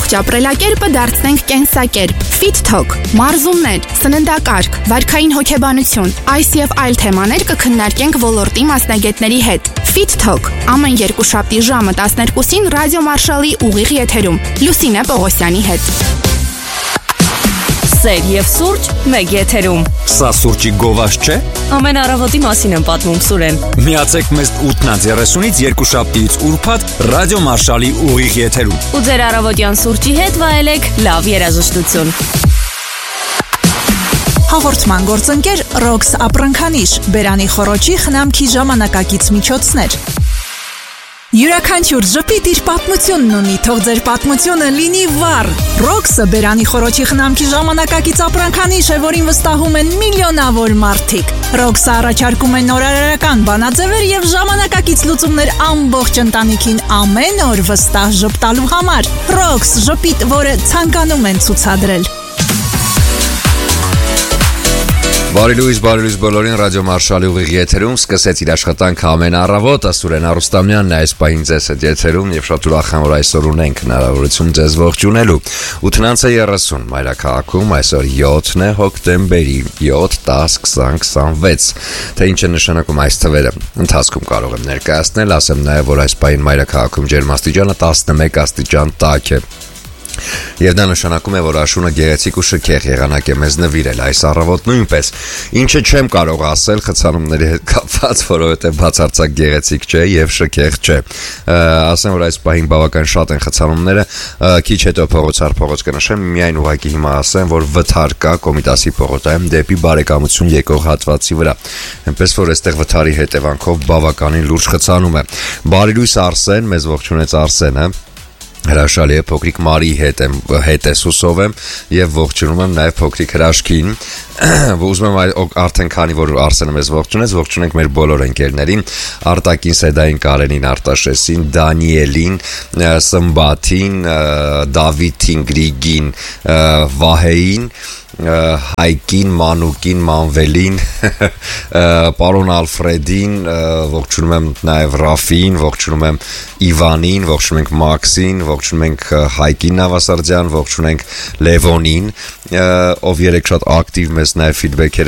Առողջ ապրելակերպը դարձնենք կենսակերպ։ Fit Talk, մարզումներ, սննդակարգ, վարքային հոգեբանություն, այս եւ այլ թեմաներ կքննարկենք ոլորտի մասնագետների հետ։ Fit Talk ամեն երկուշաբթի ժամը 12-ին Ռադիո Մարշալի ուղիղ եթերում Լուսինե Պողոսյանի հետ։ Սեր եւ սուրճ մեկ եթերում։ Սա սուրճի գովաշ չէ։ Ամեն առավոտի մասին եմ պատմում Սուրեն։ Միացեք մեզ 8:30-ից երկուշաբթիից ուրբաթ Ռադիո Մարշալի ուղիղ եթերում։ Ու ձեր առավոտյան սուրճի հետ վայելեք լավ երաժշտություն։ Հաղորդման գործընկեր Ռոքս ապրանքանիշ, բերանի խոռոչի խնամքի ժամանակակից միջոցներ։ Յուրաքանչյուր ժպիտ իր պատմությունն ունի, թող ձեր պատմությունը լինի վառ։ Ռոքսը բերանի խոռոչի խնամքի ժամանակակից ապրանքանիշ է, որին վստահում են միլիոնավոր մարդիկ։ Ռոքսը առաջարկում է նորարարական բանաձևեր եւ ժամանակակից լուծումներ ամբողջ ընտանիքին ամեն օր վստահ ժպտալու համար։ Ռոքս ժպիտ, որը ցանկանում են ցուցադրել։ Բարի լույս բոլորին, Ռադիո Մարշալի ուղիղ եթերում սկսեց իր աշխատանքը ամեն առավոտ, Սուրեն Արուստամյանն է այս պահին ձեզ հետ եթերում եւ շատ ուրախ եմ, որ այսօր ունենք հնարավորություն ձեզ ողջունելու։ 8:30 Մայրաքաղաքում այսօր 7-ն է հոկտեմբերի 7, 10, 20, 26։ Թե ինչ է նշանակում այս թվերը, ընթացքում կարող եմ ներկայացնել, ասեմ նաեւ, որ այս պահին Մայրաքաղաքում ջերմաստիճանը 11 աստիճան տաք է։ Եվ դա նշանակում է, որ աշունը գեղեցիկ ու շքեղ եղանակ է մեզ նվիրել այս առավոտ նույնպես։ Ինչը չեմ կարող ասել խցանումների հետ կապված, որովհետև բացարձակ գեղեցիկ չէ եւ շքեղ չէ։ Ասեմ, որ այս պահին բավական շատ են խցանումները, քիչ հետո փողոց կնշեմ, միայն ուղղակի հիմա ասեմ, որ վթար կա Կոմիտասի փողոցայում դեպի Բարեկամություն եկող հատվածի վրա։ Այնպես որ այստեղ վթարի հետևանքով բավականին լուրջ խցանում է։ Բարի լույս Արսեն, մեզ ողջունեց Արսենը։ Հրաշալի է, փոքրիկ Մարի հետ է սուսով եմ եւ ողջունում եմ նաեւ փոքրիկ հրաշքին։ Ուզում եմ արդեն քանի որ Արսենը մեզ ողջունենք մեր բոլոր ընկերներին, Արտակին, Սեդային, Կարենին, Արտաշեսին, Դանիելին, Սմբաթին, Դավիթին, Գրիգին, Վահեին, Հայկին, Մանուկին, Մանվելին, պարոն Ալֆրեդին, ողջունում եմ նաև Ռաֆին, ողջունում եմ Իվանին, ողջունում ենք Մաքսին, ողջունում ենք Հայկին Նավասարդյան, ողջունում ենք Լևոնին, ով երեք շատ ակտիվ մեզ նաև ֆիդբեքեր